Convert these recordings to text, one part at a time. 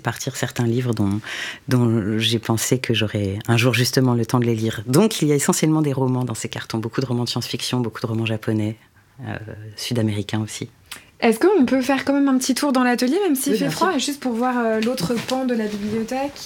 partir certains livres dont j'ai pensé que j'aurais un jour justement le temps de les lire. Donc il y a essentiellement des romans dans ces cartons, beaucoup de romans de science-fiction, beaucoup de romans japonais, sud-américains aussi. Est-ce qu'on peut faire quand même un petit tour dans l'atelier, même s'il Oui, fait froid, sûr. juste pour voir l'autre pan de la bibliothèque?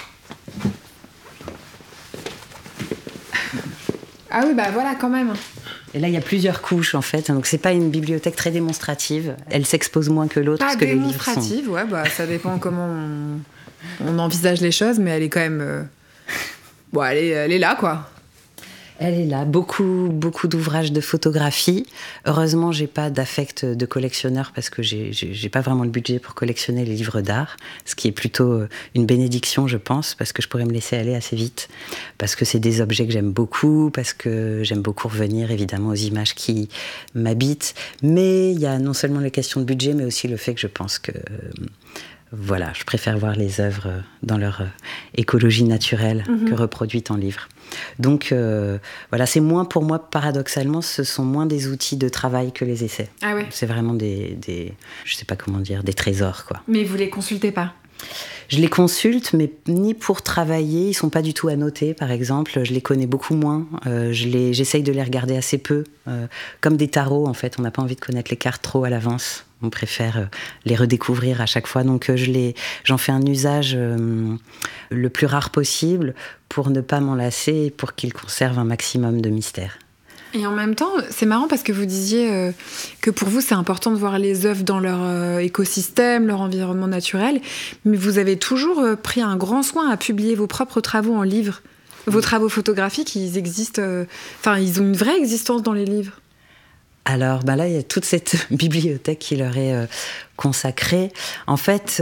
Ah oui, bah voilà, quand même. Et là, il y a plusieurs couches, en fait. Donc, c'est pas une bibliothèque très démonstrative. Elle s'expose moins que l'autre, parce que les livres sont... Pas démonstrative, ouais, bah ça dépend comment on envisage les choses, mais elle est quand même... Bon, elle est là, quoi. Elle est là. Beaucoup d'ouvrages de photographie. Heureusement, j'ai pas d'affect de collectionneur parce que j'ai pas vraiment le budget pour collectionner les livres d'art, ce qui est plutôt une bénédiction, je pense, parce que je pourrais me laisser aller assez vite, parce que c'est des objets que j'aime beaucoup, parce que j'aime beaucoup revenir évidemment aux images qui m'habitent. Mais il y a non seulement les questions de budget, mais aussi le fait que je pense que voilà, je préfère voir les œuvres dans leur écologie naturelle que reproduites en livre. Donc voilà, c'est moins pour moi, paradoxalement, ce sont moins des outils de travail que les essais. Ah ouais. C'est vraiment des je sais pas comment dire, des trésors, quoi. Mais vous les consultez pas? Je les consulte, mais ni pour travailler. Ils sont pas du tout annotés, par exemple. Je les connais beaucoup moins. J'essaye de les regarder assez peu. Comme des tarots, en fait. On n'a pas envie de connaître les cartes trop à l'avance. On préfère les redécouvrir à chaque fois. Donc j'en fais un usage le plus rare possible pour ne pas m'en lasser et pour qu'ils conservent un maximum de mystère. Et en même temps, c'est marrant parce que vous disiez que pour vous, c'est important de voir les œuvres dans leur écosystème, leur environnement naturel, mais vous avez toujours pris un grand soin à publier vos propres travaux en livre. Vos travaux photographiques, ils existent... ils ont une vraie existence dans les livres. Alors, là, il y a toute cette bibliothèque qui leur est consacrée. En fait...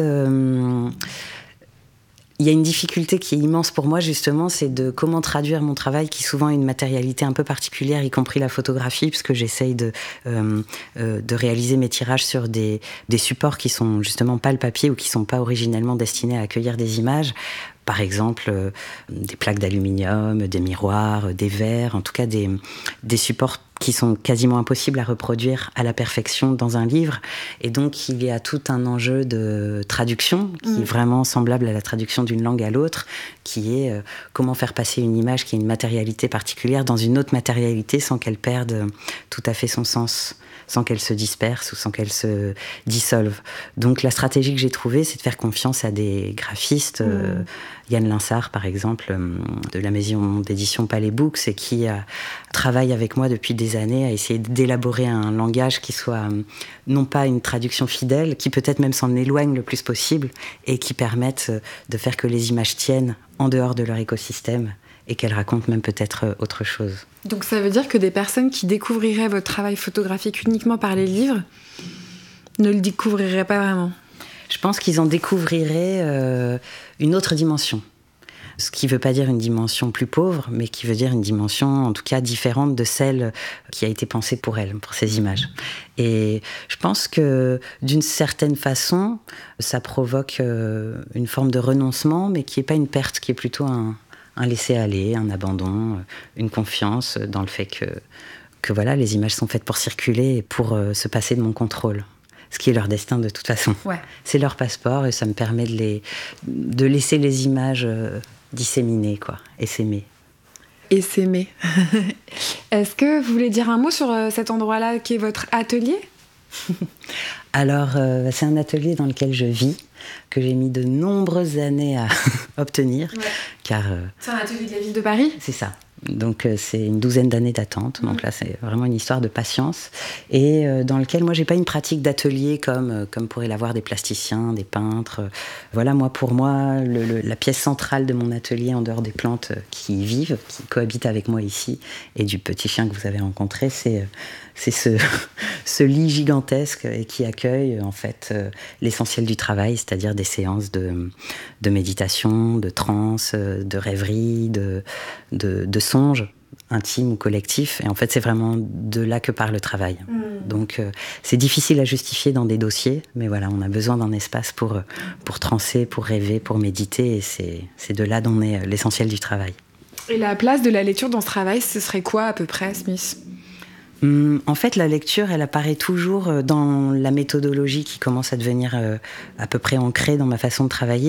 il y a une difficulté qui est immense pour moi, justement, c'est de comment traduire mon travail qui souvent a une matérialité un peu particulière, y compris la photographie, parce que j'essaye de réaliser mes tirages sur des supports qui sont justement pas le papier ou qui sont pas originellement destinés à accueillir des images. Par exemple, des plaques d'aluminium, des miroirs, des verres, en tout cas des supports qui sont quasiment impossibles à reproduire à la perfection dans un livre. Et donc, il y a tout un enjeu de traduction qui est vraiment semblable à la traduction d'une langue à l'autre, qui est comment faire passer une image qui a une matérialité particulière dans une autre matérialité sans qu'elle perde tout à fait son sens, sans qu'elle se disperse ou sans qu'elle se dissolve. Donc la stratégie que j'ai trouvée, c'est de faire confiance à des graphistes, Yann Linsart par exemple, de la maison d'édition Palais Books, et qui travaille avec moi depuis des années à essayer d'élaborer un langage qui soit non pas une traduction fidèle, qui peut-être même s'en éloigne le plus possible, et qui permette de faire que les images tiennent en dehors de leur écosystème, et qu'elles racontent même peut-être autre chose. Donc ça veut dire que des personnes qui découvriraient votre travail photographique uniquement par les livres ne le découvriraient pas vraiment? Je pense qu'ils en découvriraient une autre dimension. Ce qui ne veut pas dire une dimension plus pauvre, mais qui veut dire une dimension, en tout cas, différente de celle qui a été pensée pour elles, pour ces images. Et je pense que, d'une certaine façon, ça provoque une forme de renoncement, mais qui n'est pas une perte, qui est plutôt un laisser-aller, un abandon, une confiance dans le fait que voilà, les images sont faites pour circuler et pour se passer de mon contrôle. Ce qui est leur destin de toute façon. Ouais. C'est leur passeport et ça me permet de laisser les images disséminer, quoi, et s'aimer. Et s'aimer. Est-ce que vous voulez dire un mot sur cet endroit-là qui est votre atelier ? Alors, c'est un atelier dans lequel je vis, que j'ai mis de nombreuses années à obtenir. Ouais. Car, c'est un atelier de la ville de Paris ? C'est ça. Donc c'est une 12aine d'années d'attente, donc là c'est vraiment une histoire de patience, et dans lequel moi j'ai pas une pratique d'atelier comme pourraient l'avoir des plasticiens, des peintres. Voilà, pour moi la pièce centrale de mon atelier, en dehors des plantes qui y vivent, qui cohabitent avec moi ici, et du petit chien que vous avez rencontré, c'est ce lit gigantesque et qui accueille en fait l'essentiel du travail, c'est-à-dire des séances de méditation, de transe, de rêverie, de songes intimes ou collectifs. Et en fait, c'est vraiment de là que part le travail. Donc, c'est difficile à justifier dans des dossiers, mais voilà, on a besoin d'un espace pour transer, pour rêver, pour méditer, et c'est de là d'en est l'essentiel du travail. Et la place de la lecture dans ce travail, ce serait quoi à peu près, Smith ? En fait, la lecture, elle apparaît toujours dans la méthodologie qui commence à devenir à peu près ancrée dans ma façon de travailler.